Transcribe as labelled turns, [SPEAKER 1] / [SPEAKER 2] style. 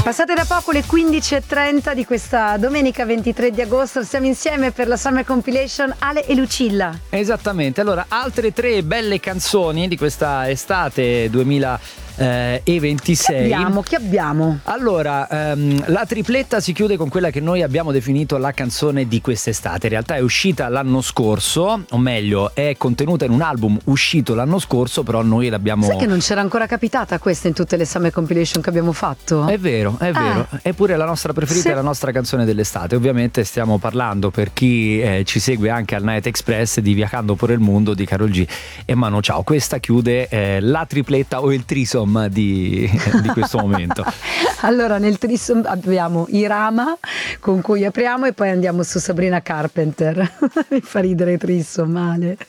[SPEAKER 1] Passate da poco le 15:30 di questa domenica 23 di agosto, siamo insieme per la Summer Compilation Ale e Lucilla.
[SPEAKER 2] Esattamente, allora altre 3 belle canzoni di questa estate 2026.
[SPEAKER 1] Che abbiamo?
[SPEAKER 2] Allora, la tripletta si chiude con quella che noi abbiamo definito la canzone di quest'estate. In realtà è uscita l'anno scorso, o meglio è contenuta in un album uscito l'anno scorso, però noi l'abbiamo...
[SPEAKER 1] Sai che non c'era ancora capitata questa in tutte le Summer Compilation che abbiamo fatto?
[SPEAKER 2] È vero, eppure la nostra preferita è la nostra canzone dell'estate. Ovviamente stiamo parlando, per chi ci segue anche al Night Express, di Viajando por el Mundo di Karol G e Manu Chao. Questa chiude la tripletta o il threesome di questo momento.
[SPEAKER 1] Allora nel threesome abbiamo Irama con cui apriamo e poi andiamo su Sabrina Carpenter. Mi fa ridere threesome, male.